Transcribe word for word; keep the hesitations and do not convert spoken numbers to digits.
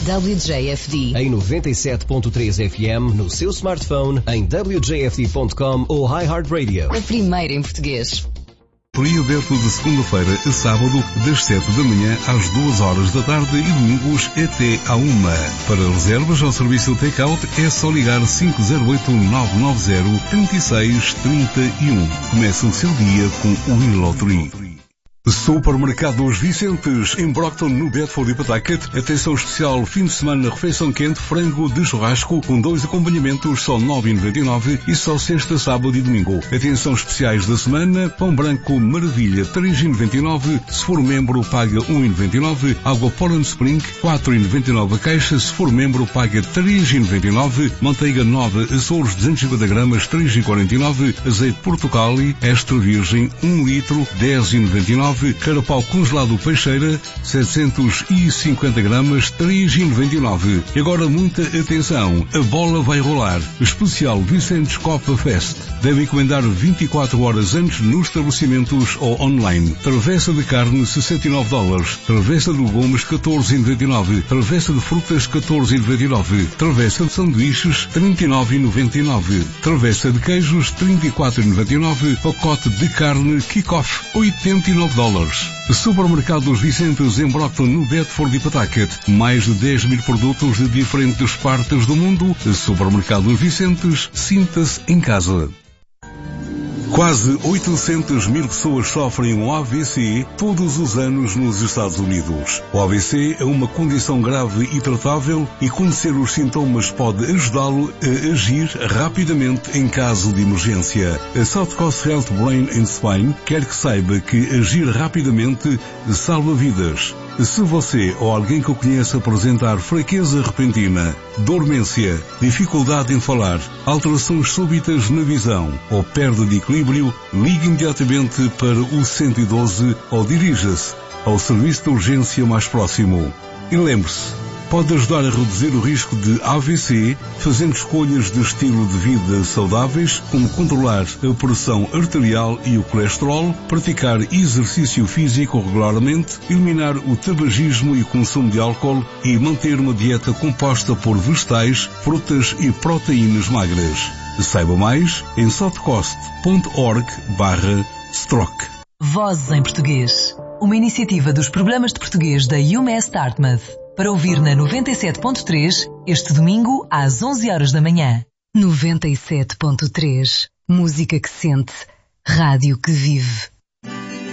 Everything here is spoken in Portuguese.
W J F D. Em noventa e sete ponto três F M, no seu smartphone, em w j f d ponto com ou iHeartRadio. A primeira em português. Play aberto de segunda-feira a sábado, das sete da manhã às duas horas da tarde e domingos até à uma. Para reservas ao serviço take-out é só ligar cinco zero oito nove nove zero três seis três um. Começa o seu dia com o WeLottery. Supermercados Vicentes, em Brockton, no Bedford e Pawtucket. Atenção especial, fim de semana, refeição quente, frango de churrasco, com dois acompanhamentos, só nove reais e noventa e nove centavos e só sexta, sábado e domingo. Atenção especiais da semana, pão branco Maravilha, três reais e noventa e nove centavos, se for membro paga um real e noventa e nove centavos, água Poland Spring, quatro reais e noventa e nove centavos a caixa, se for membro paga três reais e noventa e nove centavos, manteiga nove, Açores duzentos e cinquenta gramas, três reais e quarenta e nove centavos, azeite Portugali, extra virgem, um litro, dez reais e noventa e nove centavos, carapau congelado Peixeira, setecentos e cinquenta gramas, três reais e noventa e nove centavos. E agora muita atenção, a bola vai rolar. Especial Vicentes Copa Fest. Deve encomendar vinte e quatro horas antes nos estabelecimentos ou online. Travessa de carne, sessenta e nove dólares. Travessa de legumes, catorze reais e noventa e nove centavos. Travessa de frutas, catorze reais e noventa e nove centavos. Travessa de sanduíches, trinta e nove reais e noventa e nove centavos. Travessa de queijos, trinta e quatro reais e noventa e nove centavos. Pacote de carne Kick-Off, oitenta e nove dólares. Supermercados Vicentes em Brockton, no Bedford e Pawtucket. Mais de dez mil produtos de diferentes partes do mundo. Supermercados Vicentes, sinta-se em casa. Quase oitocentas mil pessoas sofrem um A V C todos os anos nos Estados Unidos. O A V C é uma condição grave e tratável e conhecer os sintomas pode ajudá-lo a agir rapidamente em caso de emergência. A South Coast Health Brain and Spine quer que saiba que agir rapidamente salva vidas. Se você ou alguém que o conheça apresentar fraqueza repentina, dormência, dificuldade em falar, alterações súbitas na visão ou perda de equilíbrio, ligue imediatamente para o cento e doze ou dirija-se ao serviço de urgência mais próximo. E lembre-se, pode ajudar a reduzir o risco de A V C fazendo escolhas de estilo de vida saudáveis, como controlar a pressão arterial e o colesterol, praticar exercício físico regularmente, eliminar o tabagismo e o consumo de álcool e manter uma dieta composta por vegetais, frutas e proteínas magras. Saiba mais em southcoast.org barra stroke. Vozes em Português. Uma iniciativa dos programas de português da UMass Dartmouth. Para ouvir na noventa e sete ponto três, este domingo às onze horas da manhã. noventa e sete ponto três. Música que sente, rádio que vive.